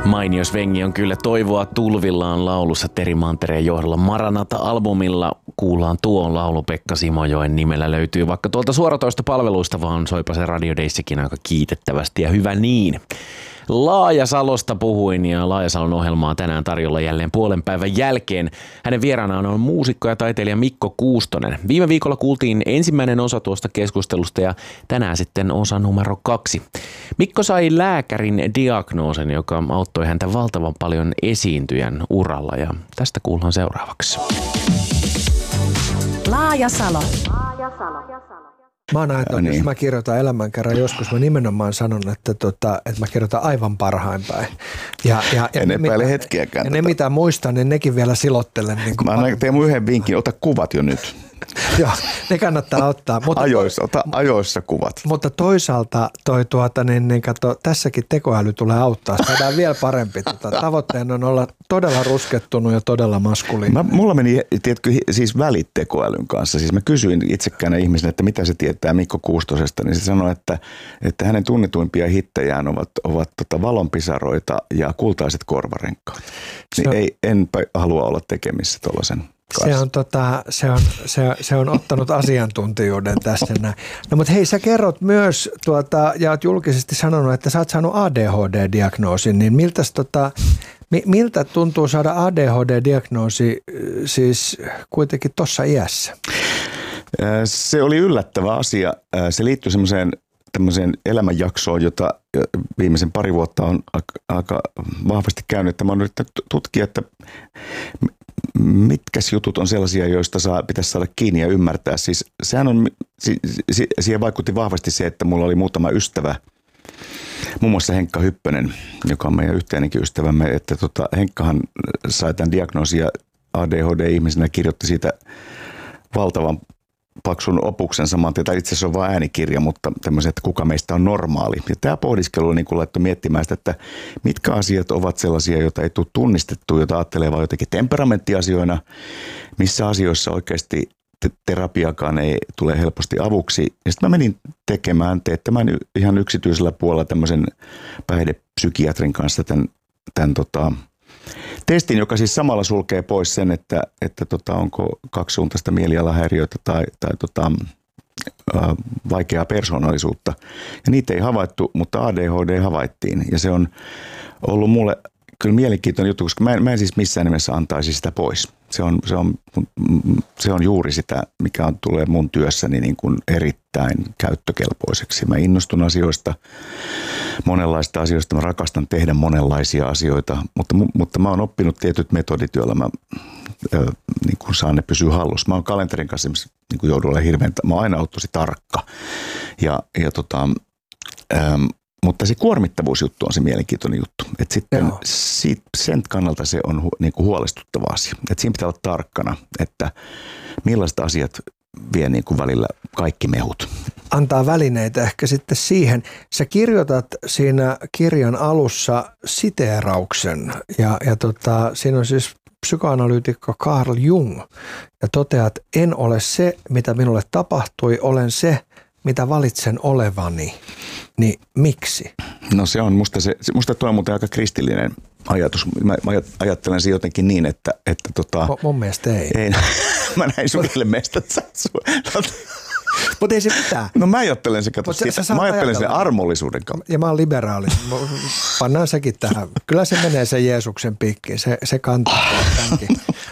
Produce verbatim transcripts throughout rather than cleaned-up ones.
Mainio svengi on kyllä toivoa tulvillaan laulussa Teri Mantereen johdolla. Maranata-albumilla kuullaan tuon laulu Pekka Simojoen nimellä löytyy vaikka tuolta suoratoistopalveluista, vaan soipa se Radio Dayssäkin aika kiitettävästi ja hyvä niin. Laajasalosta puhuin ja Laajasalon ohjelmaa tänään tarjolla jälleen puolen päivän jälkeen. Hänen vieraanaan on muusikko ja taiteilija Mikko Kuustonen. Viime viikolla kuultiin ensimmäinen osa tuosta keskustelusta ja tänään sitten osa numero kaksi. Mikko sai lääkärin diagnoosin, joka auttoi häntä valtavan paljon esiintyjän uralla ja tästä kuullaan seuraavaksi. Laajasalo. Mä oon ajatellut, niin. Jos mä kirjoitan elämänkerran joskus, mä nimenomaan sanon, että, tota, että mä kirjoitan aivan parhain päin. Ja, ja, ja en epäile mitä, hetkeäkään. Ja ne mitä muistan, niin nekin vielä silottelen. Niin mä annan teemme yhden vinkin, ota kuvat jo nyt. Joo, ne kannattaa ottaa. Mutta ajoissa, ota ajoissa kuvat. Mutta toisaalta toi tuota, niin, niin kato, tässäkin tekoäly tulee auttaa. Saadaan vielä parempi. Tota, tavoitteena on olla todella ruskettunut ja todella maskuliininen. Mä, mulla meni, tiedätkö, siis välit tekoälyn kanssa. Siis mä kysyin itsekään ihmisen, että mitä se tietää Mikko Kuustosesta, niin se sanoi, että, että hänen tunnetuimpia hittejään ovat, ovat tota valonpisaroita ja kultaiset korvarenkaat. Niin ei, enpä halua olla tekemissä tuollaisen. Se on, tota, se, on, se, se on ottanut asiantuntijuuden tässä näin. No mutta hei, sä kerrot myös tuota, ja oot julkisesti sanonut, että sä oot saanut A D H D-diagnoosin, niin miltäs, tota, miltä tuntuu saada A D H D-diagnoosi siis kuitenkin tuossa iässä? Se oli yllättävä asia. Se liittyy semmoiseen tämmöiseen elämänjaksoon, jota viimeisen pari vuotta on aika vahvasti käynyt. Mä oon yrittänyt tutkia, että mitkäs jutut on sellaisia, joista saa, pitäisi saada kiinni ja ymmärtää. Siis sehän on, si, si, siihen vaikutti vahvasti se, että mulla oli muutama ystävä, muun muassa Henkka Hyppönen, joka on meidän yhteinenkin ystävämme, että tota, Henkkahan sai tämän diagnoosin ja A D H D-ihmisenä kirjoitti siitä valtavan paksun opuksen saman tien, tai itse asiassa on vain äänikirja, mutta tämmöisen, että kuka meistä on normaali. Ja tämä pohdiskelu on niin kuin laittoi miettimään sitä, että mitkä asiat ovat sellaisia, joita ei tule tunnistettua, joita ajattelee vaan jotenkin temperamenttiasioina, missä asioissa oikeasti terapiakaan ei tule helposti avuksi. Ja sitten mä menin tekemään, teettämään ihan yksityisellä puolella tämmöisen päihdepsykiatrin kanssa tämän, tämän tota, testin, joka siis samalla sulkee pois sen, että, että tota, onko kaksisuuntaista mielialahäiriötä tai, tai tota, ä, vaikeaa persoonallisuutta. Ja niitä ei havaittu, mutta A D H D havaittiin. Ja se on ollut mulle kyllä mielenkiintoinen juttu, koska mä en, mä en siis missään nimessä antaisi sitä pois. Se on, se on, se on juuri sitä, mikä on, tulee mun työssäni niin kuin erittäin käyttökelpoiseksi. Mä innostun asioista, monenlaista asioista. Mä rakastan tehdä monenlaisia asioita, mutta, mutta mä oon oppinut tietyt metodit, joilla mä ö, niin kuin saan ne pysyä hallussa. Mä oon kalenterin kanssa niin kuin joudun olemaan hirveän, mä oon aina ollut tosi tarkka. Ja, ja tota, ähm, mutta se kuormittavuusjuttu on se mielenkiintoinen juttu. Että sitten siitä, sen kannalta se on hu, niin kuin huolestuttava asia. Että siinä pitää olla tarkkana, että millaiset asiat vie niin kuin välillä kaikki mehut. Antaa välineitä ehkä sitten siihen. Sä kirjoitat siinä kirjan alussa siteerauksen ja, ja tota, siinä on siis psykoanalyytikko Carl Jung ja toteat, en ole se, mitä minulle tapahtui, olen se, mitä valitsen olevani. Niin miksi? No se on, musta, se, musta tuo on muuten aika kristillinen ajatus. Mä, mä ajattelen se jotenkin niin, että... että tota, M- mun mielestä ei. ei mä näin sukille meistä. Mutta ei se mitään. No mä ajattelen se, kato, siitä, mä ajattelen sen armollisuuden kautta. Ja mä oon liberaali. Pannaan sekin tähän. Kyllä se menee sen Jeesuksen piikkiin. Se, se kantaa tämänkin.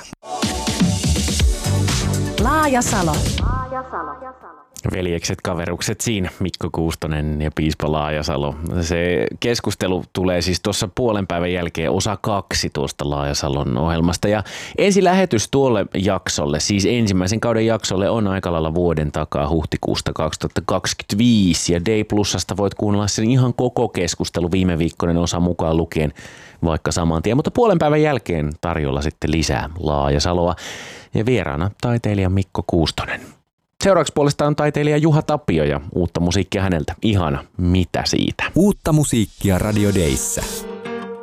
Laajasalo. Veljekset, kaverukset siinä, Mikko Kuustonen ja piispa Laajasalo. Se keskustelu tulee siis tuossa puolen päivän jälkeen osa kaksi tuosta Laajasalon ohjelmasta. Ja ensi lähetys tuolle jaksolle, siis ensimmäisen kauden jaksolle on aika lailla vuoden takaa huhtikuusta kaksituhattakaksikymmentäviisi. Ja Day Plusasta voit kuunnella sen ihan koko keskustelu viime viikkoinen osa mukaan lukien vaikka saman tien. Mutta puolen päivän jälkeen tarjolla sitten lisää Laajasaloa ja vieraana taiteilija Mikko Kuustonen. Seuraavaksi puolestaan on taiteilija Juha Tapio ja uutta musiikkia häneltä. Ihana, mitä siitä? Uutta musiikkia Radio Dayssä.